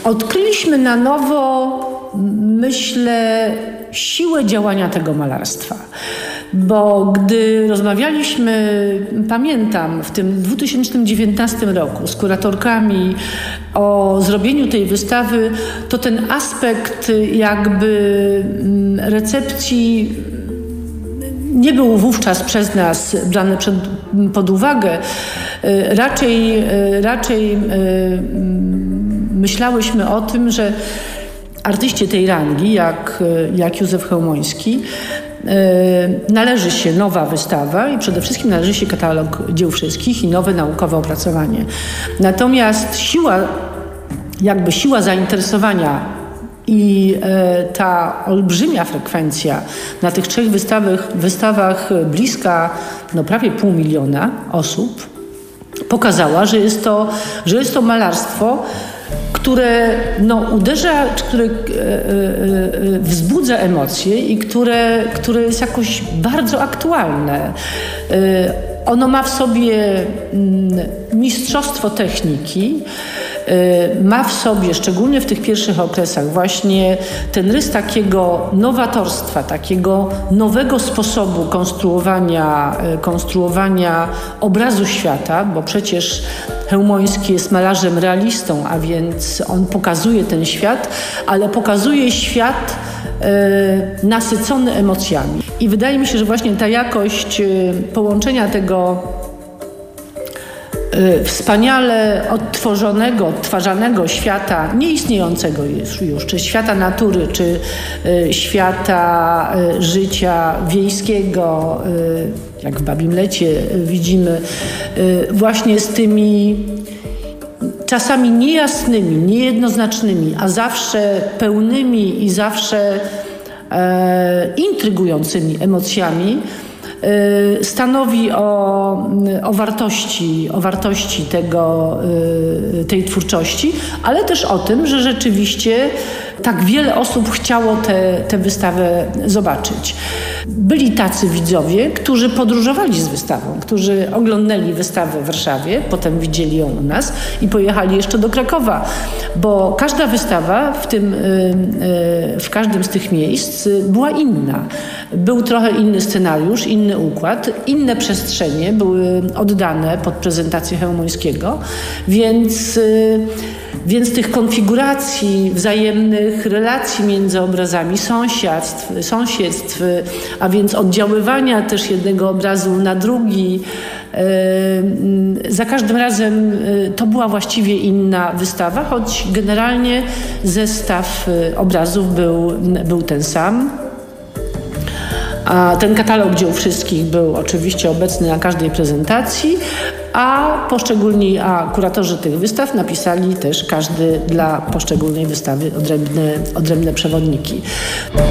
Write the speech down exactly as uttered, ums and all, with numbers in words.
Odkryliśmy na nowo, myślę, siłę działania tego malarstwa. Bo gdy rozmawialiśmy, pamiętam, w tym dwa tysiące dziewiętnastym roku z kuratorkami o zrobieniu tej wystawy, to ten aspekt jakby recepcji nie był wówczas przez nas brany przed, pod uwagę. Raczej, raczej myślałyśmy o tym, że artyście tej rangi, jak, jak Józef Chełmoński, należy się nowa wystawa i przede wszystkim należy się katalog dzieł wszystkich i nowe naukowe opracowanie. Natomiast siła, jakby siła zainteresowania i e, ta olbrzymia frekwencja na tych trzech wystawach, wystawach bliska no, prawie pół miliona osób pokazała, że jest to, że jest to malarstwo, które no, uderza, które e, e, wzbudza emocje i które, które jest jakoś bardzo aktualne. E, ono ma w sobie mm, mistrzostwo techniki, ma w sobie, szczególnie w tych pierwszych okresach, właśnie ten rys takiego nowatorstwa, takiego nowego sposobu konstruowania, konstruowania obrazu świata, bo przecież Chełmoński jest malarzem realistą, a więc on pokazuje ten świat, ale pokazuje świat e, nasycony emocjami. I wydaje mi się, że właśnie ta jakość e, połączenia tego wspaniale odtworzonego, odtwarzanego świata, nieistniejącego już, czy świata natury, czy y, świata y, życia wiejskiego, y, jak w Babimlecie y, widzimy, y, właśnie z tymi czasami niejasnymi, niejednoznacznymi, a zawsze pełnymi i zawsze e, intrygującymi emocjami, stanowi o, o wartości, o wartości tego, tej twórczości, ale też o tym, że rzeczywiście tak wiele osób chciało tę wystawę zobaczyć. Byli tacy widzowie, którzy podróżowali z wystawą, którzy oglądali wystawę w Warszawie, potem widzieli ją u nas i pojechali jeszcze do Krakowa, bo każda wystawa w, tym, w każdym z tych miejsc była inna. Był trochę inny scenariusz, inny układ, inne przestrzenie były oddane pod prezentację Chełmońskiego, więc, więc tych konfiguracji wzajemnych relacji między obrazami, sąsiadstw, sąsiedztw, a więc oddziaływania też jednego obrazu na drugi. Za każdym razem to była właściwie inna wystawa, choć generalnie zestaw obrazów był, był ten sam. A ten katalog dzieł wszystkich był oczywiście obecny na każdej prezentacji, a poszczególni, a kuratorzy tych wystaw napisali też każdy dla poszczególnej wystawy odrębne, odrębne przewodniki.